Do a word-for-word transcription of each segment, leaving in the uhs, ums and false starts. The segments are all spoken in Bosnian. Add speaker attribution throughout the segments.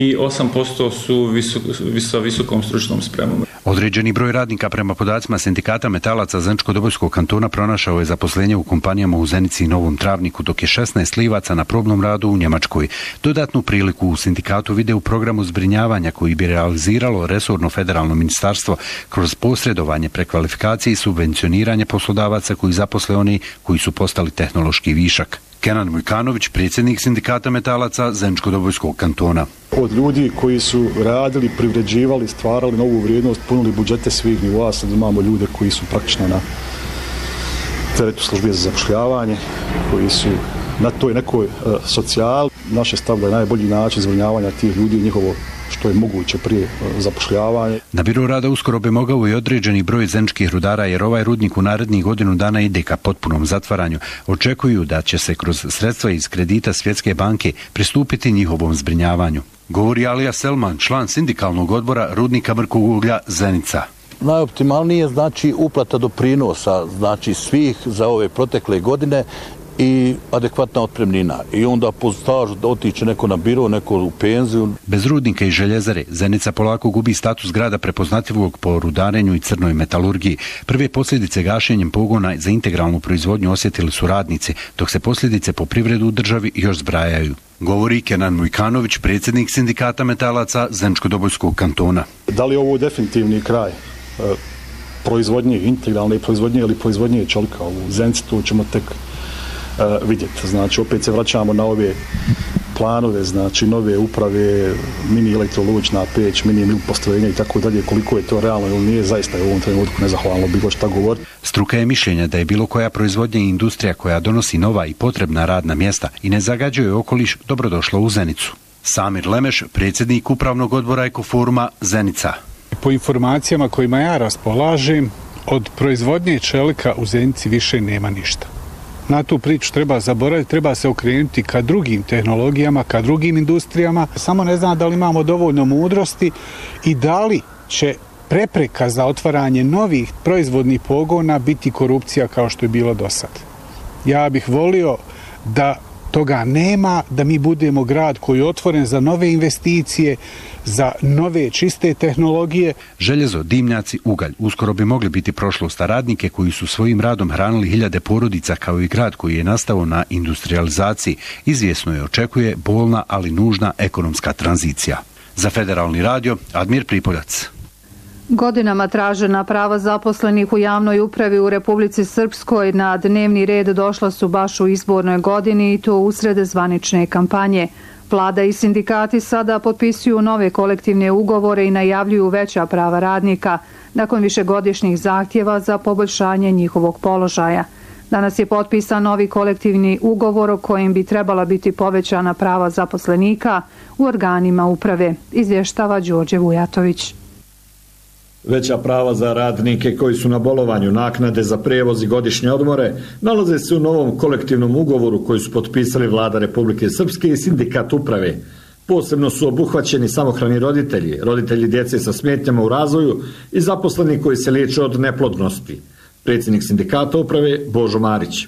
Speaker 1: i osam posto su visok, sa visokom stručnom spremom.
Speaker 2: Određeni broj radnika prema podacima sindikata metalaca Zeničko-Dobojskog kantona pronašao je zaposlenje u kompanijama u Zenici i Novom Travniku, dok je šesnaest livaca na probnom radu u Njemačkoj. Dodatnu priliku u sindikatu vide u programu zbrinjavanja koji bi realiziralo resorno federalno ministarstvo kroz posredovanje prekvalifikacije i subvencioniranje poslodavaca koji zaposle oni koji su postali tehnološki višak. Kenan Mujkanović, predsjednik sindikata metalaca Zeničko-Dobojskog kantona.
Speaker 3: Od ljudi koji su radili, privređivali, stvarali novu vrijednost, punili budžete svih nivoa, sad imamo ljude koji su praktično na teretu službe za zapošljavanje, koji su na toj nekoj uh, socijali. Naše stavlja je najbolji način zbrinjavanja tih ljudi i njihovo što je moguće prije zapošljavanje.
Speaker 2: Na biro rada uskoro bi mogao i određeni broj zeničkih rudara, jer ovaj rudnik u narednih godinu dana ide ka potpunom zatvaranju. Očekuju da će se kroz sredstva iz kredita Svjetske banke pristupiti njihovom zbrinjavanju. Govori Alija Selman, član sindikalnog odbora rudnika mrkog uglja Zenica.
Speaker 4: Najoptimalnije znači uplata doprinosa, znači svih za ove protekle godine i adekvatna otpremnina. I onda po stažu otiče neko na biro, neko u penziju.
Speaker 2: Bez rudnika i željezare, Zenica polako gubi status grada prepoznatljivog po rudarenju i crnoj metalurgiji. Prve posljedice gašenjem pogona za integralnu proizvodnju osjetili su radnici, dok se posljedice po privredu u državi još zbrajaju. Govori Kenan Mujkanović, predsjednik sindikata metalaca Zeničko-Dobojskog kantona.
Speaker 3: Da li je ovo definitivni kraj e, proizvodnje, integralne proizvodnje ili proizvodnje čelika u Zenici, to ćemo tek Uh, vidjeti. Znači, opet se vraćamo na ove planove, znači nove uprave, mini elektrolučna peć, mini mil postrojenja i tako dalje, koliko je to realno ili nije, zaista je u ovom trenutku nezahvalno bilo šta govoriti.
Speaker 2: Struka je mišljenja da je bilo koja proizvodnja i industrija koja donosi nova i potrebna radna mjesta i ne zagađuje okoliš dobrodošla u Zenicu. Samir Lemeš, predsjednik upravnog odbora Ekoforuma Zenica.
Speaker 5: Po informacijama kojima ja raspolažem, od proizvodnje čelika u Zenici više nema ništa. Na tu priču treba zaboraviti, treba se okrenuti ka drugim tehnologijama, ka drugim industrijama. Samo ne znam da li imamo dovoljno mudrosti i da li će prepreka za otvaranje novih proizvodnih pogona biti korupcija kao što je bilo do sad. Ja bih volio da toga nema, da mi budemo grad koji je otvoren za nove investicije, za nove čiste tehnologije.
Speaker 2: Željezo, dimnjaci, ugalj uskoro bi mogli biti prošlost, a radnike koji su svojim radom hranili hiljade porodica kao i grad koji je nastao na industrializaciji, izvjesno je očekuje bolna, ali nužna ekonomska tranzicija. Za Federalni radio, Admir Pripoljac.
Speaker 6: Godinama tražena prava zaposlenih u javnoj upravi u Republici Srpskoj na dnevni red došla su baš u izbornoj godini i to usred zvanične kampanje. Vlada i sindikati sada potpisuju nove kolektivne ugovore i najavljuju veća prava radnika nakon višegodišnjih zahtjeva za poboljšanje njihovog položaja. Danas je potpisan novi kolektivni ugovor o kojim bi trebala biti povećana prava zaposlenika u organima uprave, izvještava Đorđe Vujatović.
Speaker 7: Veća prava za radnike koji su na bolovanju, naknade za prijevoz i godišnje odmore nalaze se u novom kolektivnom ugovoru koji su potpisali Vlada Republike Srpske i sindikat uprave. Posebno su obuhvaćeni samohrani roditelji, roditelji djece sa smetnjama u razvoju i zaposleni koji se liječe od neplodnosti. Predsjednik sindikata uprave Božo Marić.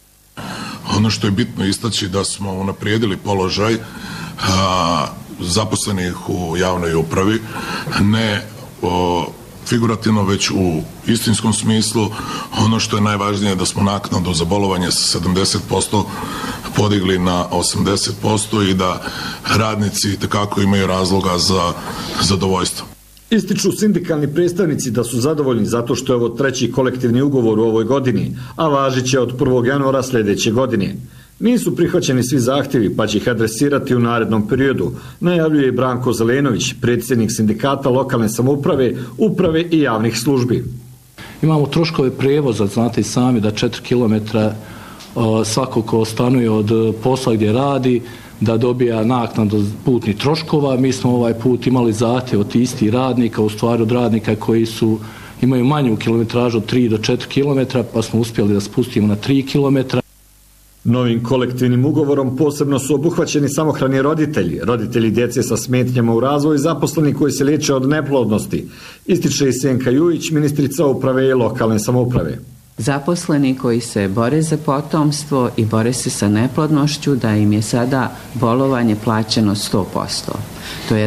Speaker 8: Ono što je bitno istaći da smo unaprijedili položaj a, zaposlenih u javnoj upravi, ne o, figurativno već u istinskom smislu. Ono što je najvažnije je da smo naknadu za bolovanje sa sedamdeset posto podigli na osamdeset posto i da radnici takako imaju razloga za zadovoljstvo.
Speaker 7: Ističu sindikalni predstavnici da su zadovoljni zato što je ovo treći kolektivni ugovor u ovoj godini, a važit će od prvog januara sljedeće godine. Nisu prihvaćeni svi zahtjevi, pa će ih adresirati u narednom periodu, najavljuje Branko Zelenović, predsjednik sindikata lokalne samouprave, uprave i javnih službi.
Speaker 9: Imamo troškove prijevoza, znate sami da četiri kilometra svako ko stanuje od posla gdje radi, da dobija naknadu putnih troškova. Mi smo ovaj put imali zahtjev od istih radnika, u stvari od radnika koji su imaju manju kilometražu od tri do četiri kilometra, pa smo uspjeli da spustimo na tri kilometra.
Speaker 7: Novim kolektivnim ugovorom posebno su obuhvaćeni samohrani roditelji, roditelji djece sa smetnjama u razvoju i zaposleni koji se liječe od neplodnosti, ističe i Senka Jujić, ministrica uprave i lokalne samouprave.
Speaker 10: zaposleni koji se bore za potomstvo i bore se sa neplodnošću, da im je sada bolovanje plaćeno sto posto. To je